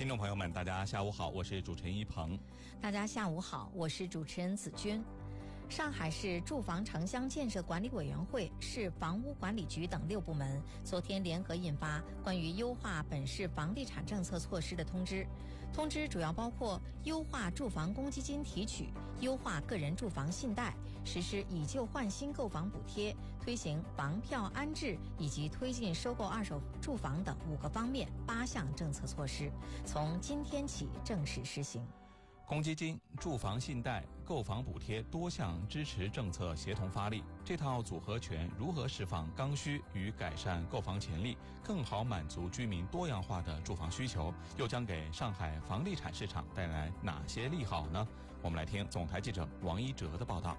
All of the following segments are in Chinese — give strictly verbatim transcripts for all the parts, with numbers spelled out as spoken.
听众朋友们，大家下午好，我是主持人一鹏。 大家下午好，我是主持人子君。上海市住房城乡建设管理委员会、市房屋管理局等六部门昨天联合印发关于优化本市房地产政策措施的通知。通知主要包括优化住房公积金提取、优化个人住房信贷、实施以旧换新购房补贴、推行房票安置以及推进收购二手住房等五个方面八项政策措施，从今天起正式施行。 公积金、住房信贷、购房补贴多项支持政策协同发力，这套组合拳如何释放刚需与改善购房潜力，更好满足居民多样化的住房需求，又将给上海房地产市场带来哪些利好呢？我们来听总台记者王一哲的报道。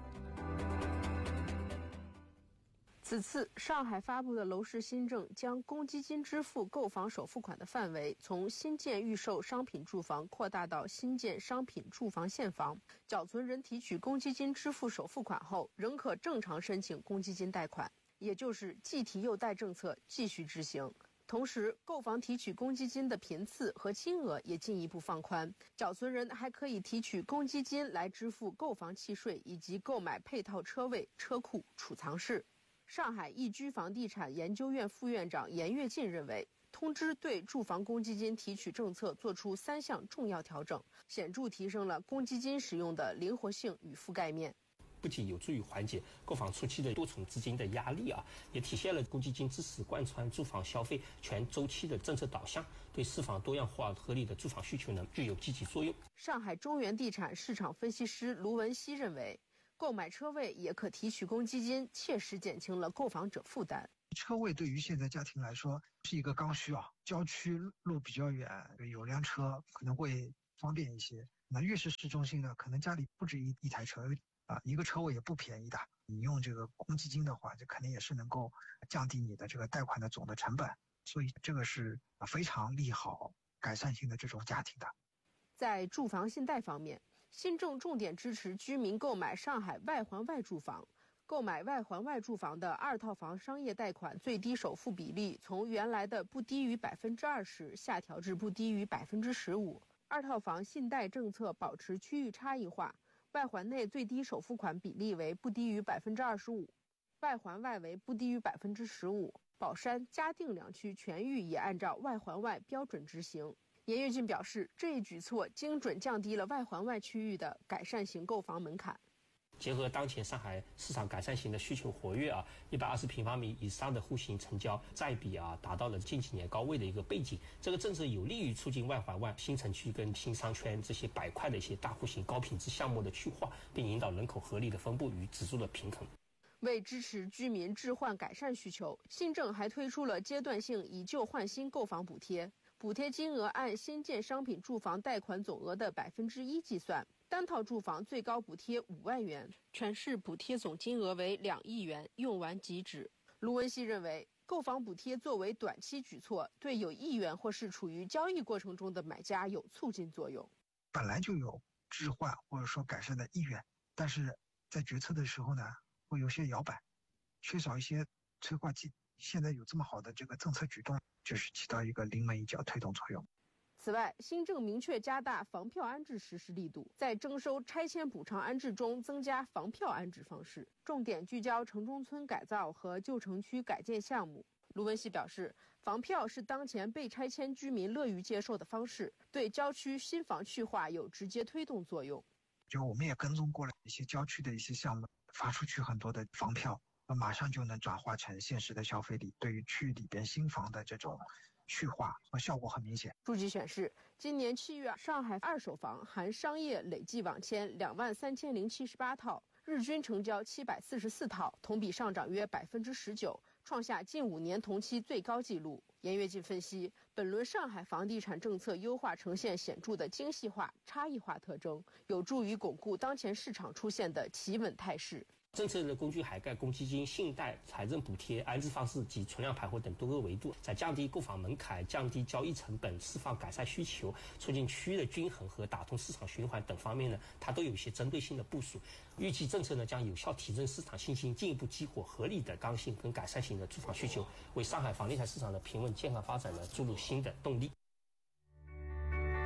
此次上海发布的楼市新政将公积金支付购房首付款的范围从新建预售商品住房扩大到新建商品住房现房，缴存人提取公积金支付首付款后仍可正常申请公积金贷款，也就是既提又贷政策继续执行。同时，购房提取公积金的频次和金额也进一步放宽，缴存人还可以提取公积金来支付购房契税以及购买配套车位、车库、储藏室。上海易居房地产研究院副院长严跃进认为，通知对住房公积金提取政策作出三项重要调整，显著提升了公积金使用的灵活性与覆盖面。 不仅有助于缓解购房初期的多重资金的压力啊，也体现了公积金支持贯穿住房消费全周期的政策导向，对释放多样化合理的住房需求呢具有积极作用。 上海中原地产市场分析师卢文熙认为，购买车位也可提取公积金，切实减轻了购房者负担。 车位对于现在家庭来说是一个刚需啊，郊区路比较远，有辆车可能会方便一些。那越是市中心的，可能家里不止一一台车啊，一个车位也不便宜的。你用这个公积金的话，这肯定也是能够降低你的这个贷款的总的成本，所以这个是非常利好改善性的这种家庭的。 在住房信贷方面，新政重点支持居民购买上海外环外住房。购买外环外住房的二套房商业贷款最低首付比例从原来的不低于百分之二十下调至不低于百分之十五。二套房信贷政策保持区域差异化，外环内最低首付款比例为不低于百分之二十五，外环外为不低于百分之十五。宝山、嘉定两区全域也按照外环外标准执行。严跃进表示，这一举措精准降低了外环外区域的改善型购房门槛。 结合当前上海市场改善型的需求活跃啊，一百二十平方米以上的户型成交占比啊达到了近几年高位的一个背景，这个政策有利于促进外环外新城区跟新商圈这些板块的一些大户型高品质项目的去化，并引导人口合理的分布与指数的平衡。 为支持居民置换改善需求，新政还推出了阶段性以旧换新购房补贴，补贴金额按新建商品住房贷款总额的百分之一计算，单套住房最高补贴五万元，全市补贴总金额为两亿元，用完即止。卢文熙认为，购房补贴作为短期举措，对有意愿或是处于交易过程中的买家有促进作用。 本来就有置换或者说改善的意愿，但是在决策的时候呢，会有些摇摆，缺少一些催化剂。现在有这么好的这个政策举动，就是起到一个临门一脚推动作用。 此外，新政明确加大房票安置实施力度，在征收拆迁补偿安置中增加房票安置方式，重点聚焦城中村改造和旧城区改建项目。卢文熙表示，房票是当前被拆迁居民乐于接受的方式，对郊区新房去化有直接推动作用。 就我们也跟踪过了一些郊区的一些项目，发出去很多的房票，马上就能转化成现实的消费力，对于区域里边新房的这种去化和效果很明显。 数据显示，今年七月，上海二手房含商业累计网签两万三千零七十八套，日均成交七百四十四套，同比上涨约百分之十九，创下近五年同期最高纪录。严跃进分析，本轮上海房地产政策优化呈现显著的精细化、差异化特征，有助于巩固当前市场出现的企稳态势。 政策的工具涵盖公积金、信贷、财政补贴、安置方式及存量排货等多个维度，在降低购房门槛、降低交易成本、释放改善需求、促进区域的均衡和打通市场循环等方面呢，它都有一些针对性的部署。预计政策呢将有效提振市场信心，进一步激活合理的刚性跟改善型的住房需求，为上海房地产市场的平稳健康发展呢注入新的动力。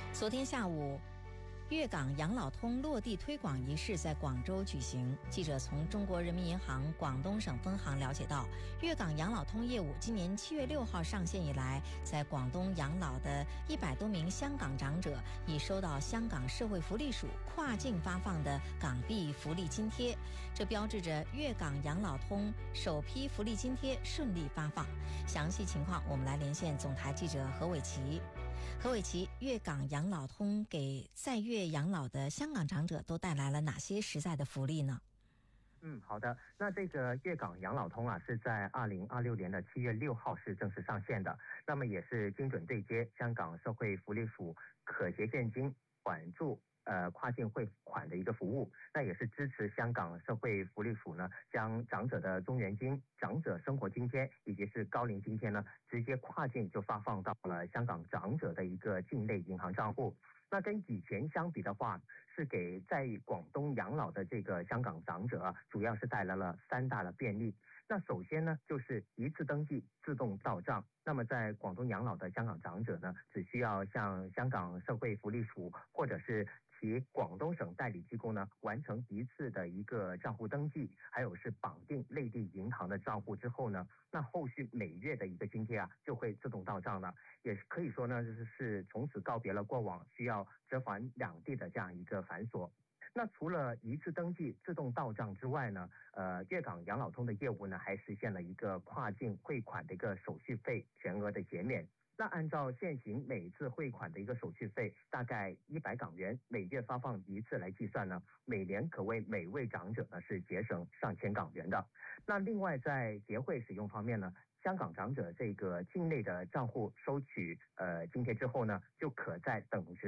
昨天下午，粤港养老通落地推广仪式在广州举行。记者从中国人民银行广东省分行了解到，粤港养老通业务今年七月六号上线以来，在广东养老的一百多名香港长者已收到香港社会福利署跨境发放的港币福利津贴，这标志着粤港养老通首批福利津贴顺利发放。详细情况，我们来连线总台记者何伟琪。何伟琪，粤港养老通给在粤养老的香港长者都带来了哪些实在的福利呢？ 嗯，好的。那这个粤港养老通啊，是在二零二六年的七月六号是正式上线的。那么也是精准对接香港社会福利署可携现金缓助呃跨境汇款的一个服务。那也是支持香港社会福利署呢，将长者的中元金、长者生活津贴以及是高龄津贴呢，直接跨境就发放到了香港长者的一个境内银行账户。那跟以前相比的话，是给在广东养老的这个香港长者啊，主要是带来了三大的便利。那首先呢，就是一次登记自动到账。那么在广东养老的香港长者呢，只需要向香港社会福利署或者是其广东省代理机构呢，完成一次的一个账户登记，还有是绑定内地银行的账户之后呢，那后续每月的一个津贴啊，就会自动到账了。也是可以说呢，就是是从此告别了过往需要折还两地的这样一个繁琐。那除了一次登记自动到账之外呢，呃，粤港养老通的业务呢，还实现了一个跨境汇款的一个手续费全额的减免。那按照现行每次汇款的一个手续费大概一百港元，每月发放一次来计算呢，每年可为每位长者呢是节省上千港元的。那另外在结汇使用方面呢，香港长者这个境内的账户收取呃津贴之后呢，就可在等值